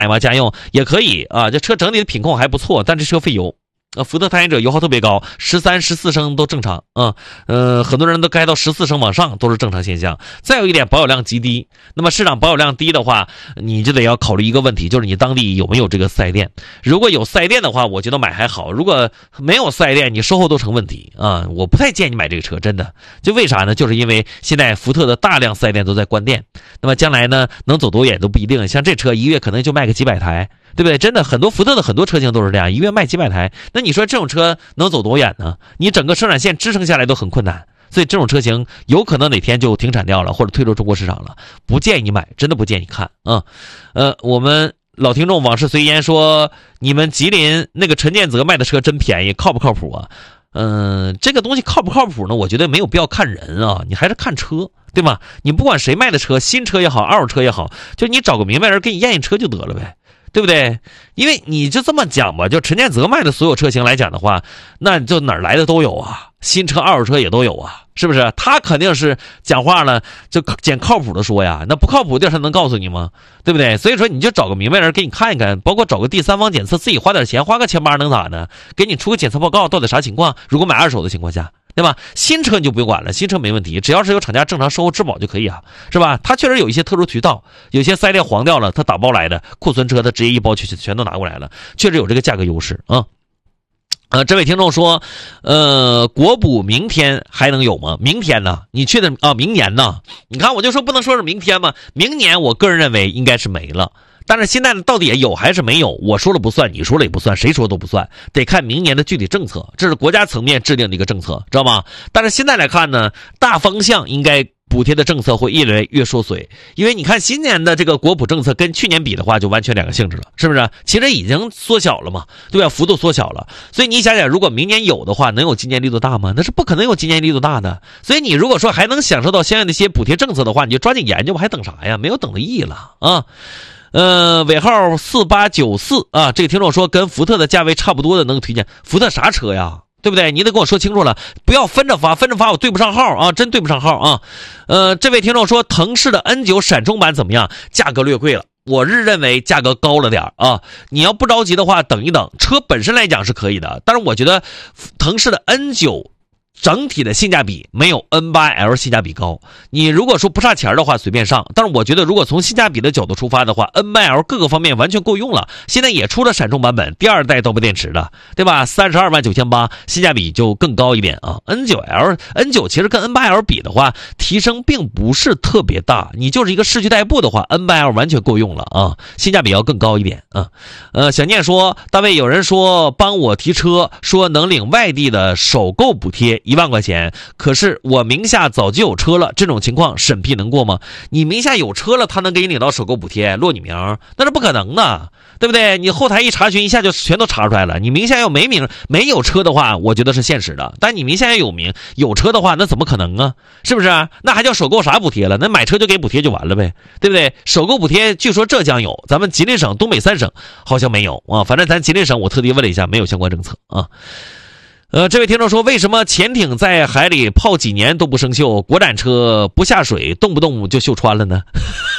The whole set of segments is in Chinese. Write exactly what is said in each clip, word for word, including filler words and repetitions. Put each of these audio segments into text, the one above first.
买嘛，家用也可以啊。这车整体的品控还不错，但这车费油。呃，福特探险者油耗特别高，十三、十四升都正常啊。呃，很多人都开到十四升往上都是正常现象。再有一点，保有量极低。那么市场保有量低的话，你就得要考虑一个问题，就是你当地有没有这个四 S 店。如果有四 S 店的话，我觉得买还好；如果没有四 S 店，你售后都成问题啊。我不太建议你买这个车，真的。就为啥呢？就是因为现在福特的大量四 S 店都在关店，那么将来呢，能走多远都不一定。像这车一个月可能就卖个几百台。对不对？真的很多福特的很多车型都是这样，一月卖几百台。那你说这种车能走多远呢？你整个生产线支撑下来都很困难，所以这种车型有可能哪天就停产掉了，或者退出中国市场了。不建议你买，真的不建议你看啊。呃，我们老听众往事随烟说，你们吉林那个陈建泽卖的车真便宜，靠不靠谱啊？嗯、呃，这个东西靠不靠谱呢？我觉得没有必要看人啊，你还是看车。对吧？你不管谁卖的车，新车也好，二手车也好，就你找个明白人给你验验车就得了呗。对不对？因为你就这么讲吧，就陈建泽卖的所有车型来讲的话，那就哪儿来的都有啊，新车二手车也都有啊，是不是？他肯定是讲话了就捡靠谱的说呀，那不靠谱的他能告诉你吗？对不对？所以说你就找个明白人给你看一看，包括找个第三方检测，自己花点钱，花个千八能咋的？给你出个检测报告，到底啥情况？如果买二手的情况下。对吧？新车你就不用管了，新车没问题，只要是有厂家正常售后质保就可以啊，是吧？它确实有一些特殊渠道，有些四 S 店黄掉了，它打包来的库存车，它直接一包全全都拿过来了，确实有这个价格优势啊。呃，这位听众说，呃，国补明天还能有吗？明天呢？你确定啊？明年呢？你看我就说不能说是明天嘛，明年我个人认为应该是没了。但是现在到底有还是没有，我说了不算，你说了也不算，谁说都不算，得看明年的具体政策，这是国家层面制定的一个政策，知道吗？但是现在来看呢，大方向应该补贴的政策会越来越缩水，因为你看今年的这个国补政策跟去年比的话就完全两个性质了，是不是？其实已经缩小了嘛，对吧？幅度缩小了，所以你想想，如果明年有的话，能有今年力度大吗？那是不可能有今年力度大的。所以你如果说还能享受到相应的一些补贴政策的话，你就抓紧研究吧，还等啥呀？没有等的意义了啊。呃，尾号四八九四啊，这个听众说跟福特的价位差不多的能推荐，福特啥车呀？对不对？你得跟我说清楚了，不要分着发，分着发我对不上号啊，真对不上号啊。呃，这位听众说腾势的 N 九 闪充版怎么样？价格略贵了，我是认为价格高了点啊。你要不着急的话，等一等，车本身来讲是可以的，但是我觉得腾势的 N 九。整体的性价比没有 N 八 L 性价比高，你如果说不差钱的话随便上，但是我觉得如果从性价比的角度出发的话 N 八 L 各个方面完全够用了，现在也出了闪充版本，第二代刀背电池的，对吧？三十二万九千八，性价比就更高一点啊。N 九 L N 九 其实跟 N 八 L 比的话提升并不是特别大，你就是一个市区代步的话 N 八 L 完全够用了啊，性价比要更高一点啊。呃小念说，大卫有人说帮我提车，说能领外地的首购补贴一万块钱，可是我名下早就有车了，这种情况审批能过吗？你名下有车了，他能给你领到首购补贴落你名，那是不可能的，对不对？你后台一查询一下就全都查出来了。你名下要没名没有车的话，我觉得是现实的，但你名下要有名有车的话，那怎么可能啊？是不是啊？那还叫首购啥补贴了？那买车就给补贴就完了呗，对不对？首购补贴据说浙江有，咱们吉林省东北三省好像没有啊，反正咱吉林省我特地问了一下，没有相关政策啊。呃，这位听众说，为什么潜艇在海里泡几年都不生锈，国产车不下水动不动就锈穿了呢？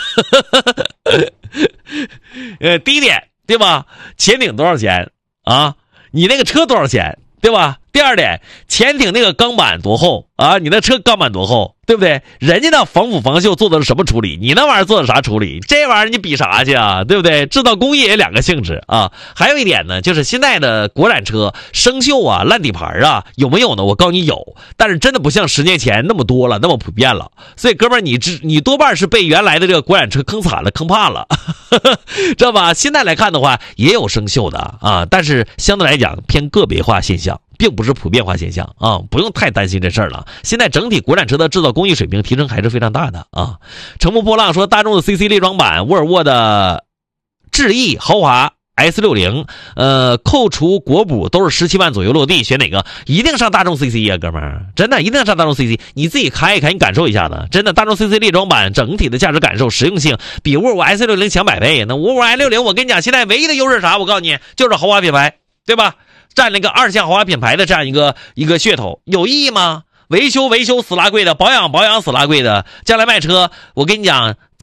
呃，第一点，对吧？潜艇多少钱啊？你那个车多少钱，对吧？第二点，潜艇那个钢板多厚啊？你那车钢板多厚，对不对？人家那防腐防锈做的是什么处理？你那玩意儿做的啥处理？这玩意儿你比啥去啊？对不对？制造工艺也两个性质啊。还有一点呢，就是现在的国产车生锈啊、烂底盘啊，有没有呢？我告诉你有，但是真的不像十年前那么多了，那么普遍了。所以哥们儿，你你多半是被原来的这个国产车坑惨了、坑怕了，知道吧？现在来看的话，也有生锈的啊，但是相对来讲偏个别化现象。并不是普遍化现象啊，不用太担心这事儿了。现在整体国产车的制造工艺水平提升还是非常大的啊。乘风破浪说，大众的 C C 列装版、沃尔沃的智逸豪华 S 六十， 呃，扣除国补都是十七万左右落地，选哪个？一定上大众 C C 呀、啊，哥们儿，真的一定上大众 C C。你自己开一开，你感受一下子，真的大众 C C 列装版整体的价值感受、实用性比沃尔沃 S 六十 强百倍。那沃尔沃 S 六十， 我跟你讲，现在唯一的优势是啥？我告诉你，就是豪华品牌，对吧？占了一个二线豪华品牌的这样一个一个噱头，有意义吗？维修维修死拉贵的，保养保养死拉贵的，将来卖车，我跟你讲，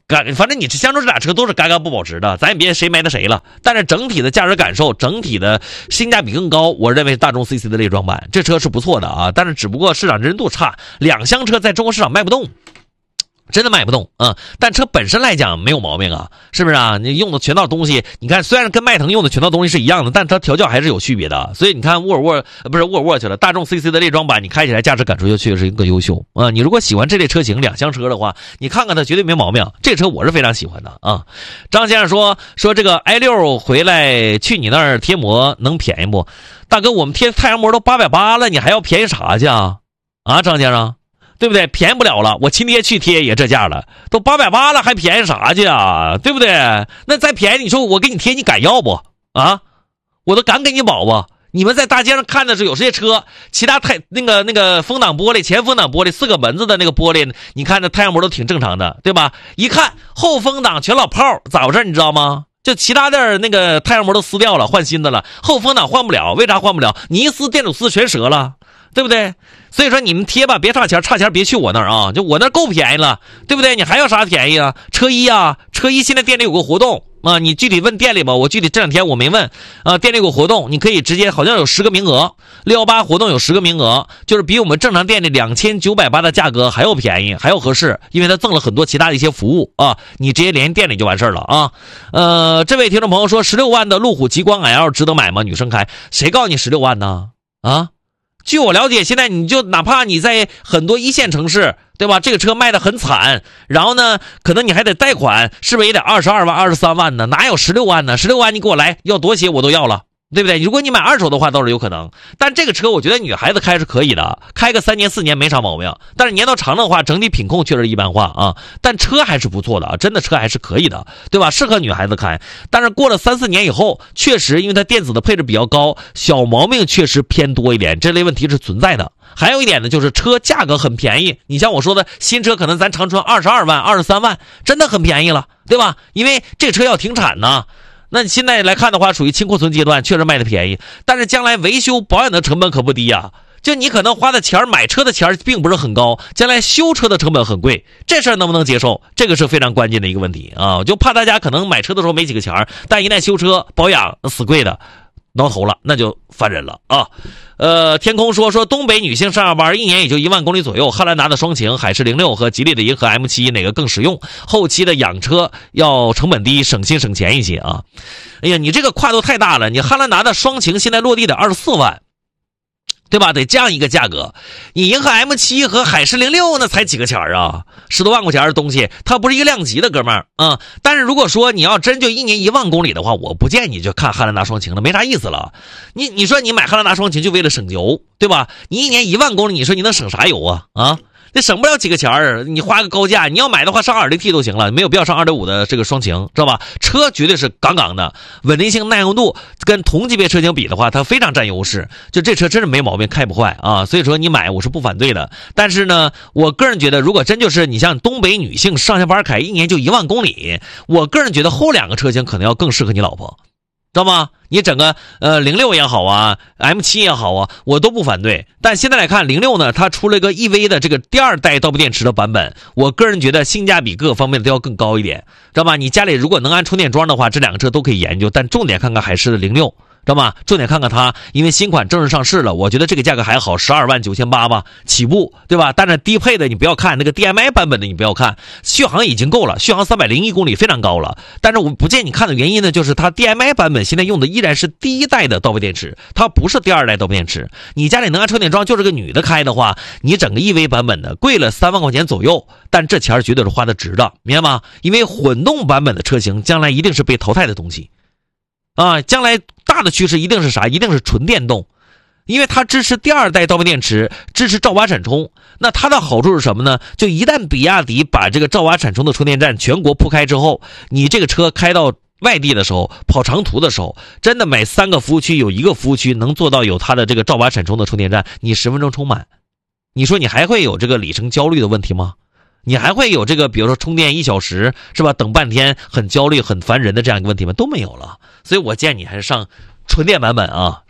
干，反正你相中这俩车都是嘎嘎不保值的，咱也别谁埋汰谁了。但是整体的驾驶感受，整体的性价比更高，我认为大众 C C 的猎装版这车是不错的啊。但是只不过市场认知度差，两厢车在中国市场卖不动。真的卖不动啊、嗯！但车本身来讲没有毛病啊，是不是啊？你用的全套东西，你看虽然跟迈腾用的全套东西是一样的，但它调教还是有区别的。所以你看沃尔沃不是沃尔沃去了，大众 C C 的猎装版，你开起来驾驶感受就确实更优秀啊！你如果喜欢这类车型两厢车的话，你看看它绝对没毛病。这车我是非常喜欢的啊！张先生说说这个 i 六 回来去你那儿贴膜能便宜不？大哥，我们贴太阳膜都八百八了，你还要便宜啥去啊？啊，张先生。对不对？便宜不了了，我亲爹去贴也这价了，都八百八了，还便宜啥去啊？对不对？那再便宜，你说我给你贴，你敢要不？啊，我都敢给你保不？你们在大街上看的是有些车，其他太那个那个风挡玻璃、前风挡玻璃四个门子的那个玻璃，你看那太阳膜都挺正常的，对吧？一看后风挡全老炮，咋回事？你知道吗？就其他的那个太阳膜都撕掉了，换新的了，后风挡换不了，为啥换不了？你一撕电阻丝全折了。对不对？所以说你们贴吧，别差钱，差钱别去我那儿啊！就我那儿够便宜了，对不对？你还要啥便宜啊？车衣啊，车衣现在店里有个活动啊，你具体问店里吧，我具体这两天我没问啊。店里有个活动，你可以直接好像有十个名额，六一八活动有十个名额，就是比我们正常店里两千九百八的价格还要便宜，还要合适，因为它赠了很多其他的一些服务啊。你直接联系店里就完事了啊。呃，这位听众朋友说，十六万的路虎极光 L 值得买吗？女生开，谁告诉你十六万呢？啊？据我了解，现在你就哪怕你在很多一线城市，对吧？这个车卖得很惨，然后呢，可能你还得贷款，是不是也得二十二万、二十三万呢？哪有十六万呢？十六万你给我来，要多些我都要了，对不对？如果你买二手的话，倒是有可能。但这个车我觉得女孩子开是可以的，开个三年四年没啥毛病。但是年头长的话，整体品控确实一般化啊。但车还是不错的啊，真的车还是可以的，对吧？适合女孩子开。但是过了三四年以后，确实因为它电子的配置比较高，小毛病确实偏多一点，这类问题是存在的。还有一点呢，就是车价格很便宜。你像我说的，新车可能咱长春二十二万、二十三万，真的很便宜了，对吧？因为这车要停产呢。那你现在来看的话，属于清库存阶段，确实卖的便宜，但是将来维修保养的成本可不低呀。就你可能花的钱，买车的钱并不是很高，将来修车的成本很贵，这事儿能不能接受？这个是非常关键的一个问题啊！就怕大家可能买车的时候没几个钱，但一旦修车保养死贵的，挠头了，那就烦人了啊！呃，天空说说东北女性上下班一年也就一万公里左右，汉兰达的双擎、海狮零六和吉利的银河 M 七 哪个更实用？后期的养车要成本低，省心省钱一些啊！哎呀，你这个跨度太大了，你汉兰达的双擎现在落地的二十四万。对吧？得这样一个价格，你银河 M 七 和海狮零六那才几个钱啊，十多万块钱的东西，它不是一个量级的，哥们儿啊、嗯。但是如果说你要真就一年一万公里的话，我不建议你就看汉兰达双擎了，没啥意思了。你你说你买汉兰达双擎就为了省油，对吧？你一年一万公里，你说你能省啥油啊？啊？那省不了几个钱儿，你花个高价，你要买的话上 二点零 T 都行了，没有必要上 二点五 的这个双擎，知道吧？车绝对是杠杠的，稳定性、耐用度跟同级别车型比的话，它非常占优势。就这车真是没毛病，开不坏啊！所以说你买我是不反对的。但是呢，我个人觉得，如果真就是你像东北女性上下班开一年就一万公里，我个人觉得后两个车型可能要更适合你老婆。知道吗？你整个呃零六也好啊 ，M 七 也好啊，我都不反对。但现在来看，零六呢，它出了一个 E V 的这个第二代刀片电池的版本，我个人觉得性价比各个方面都要更高一点，知道吗？你家里如果能安充电桩的话，这两个车都可以研究。但重点看看海狮的零六。知道吗？重点看看它，因为新款正式上市了，我觉得这个价格还好，十二万九千八吧起步，对吧？但是低配的你不要看，那个 D M I 版本的你不要看，续航已经够了，续航三百零一公里非常高了。但是我不建议你看的原因呢，就是它 D M I 版本现在用的依然是第一代的刀片电池，它不是第二代刀片电池。你家里能安充电桩，就是个女的开的话，你整个 E V 版本的贵了三万块钱左右，但这钱绝对是花的值的，明白吗？因为混动版本的车型将来一定是被淘汰的东西。啊，将来大的趋势一定是啥？一定是纯电动，因为它支持第二代刀片电池，支持兆瓦闪充。那它的好处是什么呢？就一旦比亚迪把这个兆瓦闪充的充电站全国铺开之后，你这个车开到外地的时候，跑长途的时候，真的每三个服务区有一个服务区能做到有它的这个兆瓦闪充的充电站，你十分钟充满，你说你还会有这个里程焦虑的问题吗？你还会有这个比如说充电一小时是吧，等半天很焦虑很烦人的这样一个问题吗？都没有了。所以我建议你还是上纯电版本啊，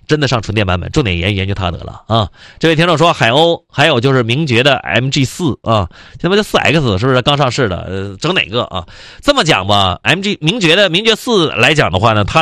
真的上纯电版本，重点研究研究它得了啊。这位听众说海鸥，还有就是名爵的 M G 四 啊，现在叫 四 X 是不是刚上市的？呃，整哪个啊？这么讲吧 ，M G 名爵的名爵四来讲的话呢，它